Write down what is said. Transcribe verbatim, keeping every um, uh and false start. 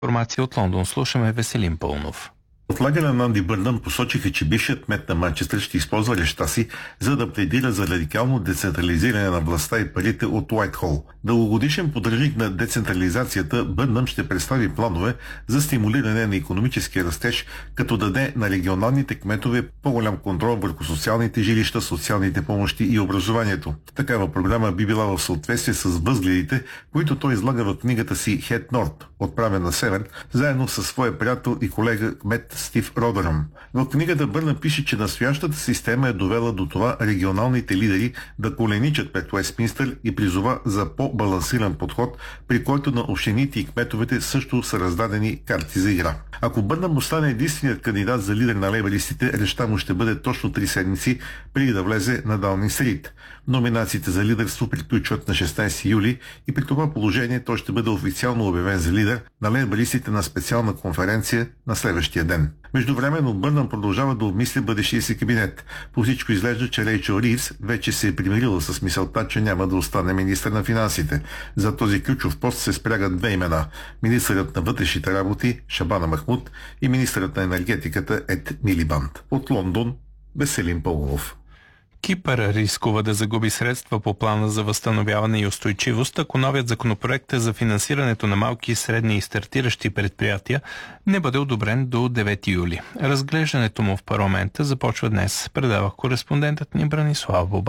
Информация от Лондон. Слушаме Веселин Пълнов. От лагера на Анди Бърнъм посочиха, че бившият кмет на Манчестър ще използва речта си, за да пледира за радикално децентрализиране на властта и парите от Уайтхол. Дългогодишен поддръжник на децентрализацията, Бърнъм ще представи планове за стимулиране на икономическия растеж, като даде на регионалните кметове по-голям контрол върху социалните жилища, социалните помощи и образованието. Такава програма би била в съответствие с възгледите, които той излага в книгата си Head North, отправен на север, заедно със своя приятел и колега кмет Стив Родъръм. В книгата Бърнъм пише, че настоящата система е довела до това регионалните лидери да коленичат пред Уестминстър и призова за по-балансиран подход, при който на общините и кметовете също са раздадени карти за игра. Ако Бърнъм остане единственият кандидат за лидер на лейбористите, речта му ще бъде точно три седмици преди да влезе на Даунинг Стрит. Номинациите за лидерство приключват на шестнайсети юли и при това положение той ще бъде официално обявен за лидер на лейбористите на специална конференция на следващия ден. Междувременно Бърнъм продължава да обмисля бъдещия си кабинет. По всичко изглежда, че Рейчел Ривз вече се е примирила с мисълта, че няма да остане министър на финансите. За този ключов пост се спрягат две имена – министърът на вътрешните работи Шабана Махмуд и министърът на енергетиката Ед Милибанд. От Лондон Веселин Пълнов. Кипър рискува да загуби средства по плана за възстановяване и устойчивост, ако новият законопроект за финансирането на малки, средни и стартиращи предприятия не бъде одобрен до девети юли. Разглеждането му в парламента започва днес, предава кореспондентът ни Бранислав Боба.